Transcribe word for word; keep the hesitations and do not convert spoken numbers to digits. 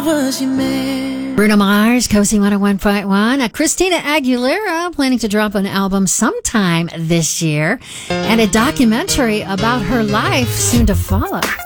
Bruno Mars, Cozy one oh one point one. Uh, Christina Aguilera planning to drop an album sometime this year, and a documentary about her life soon to follow.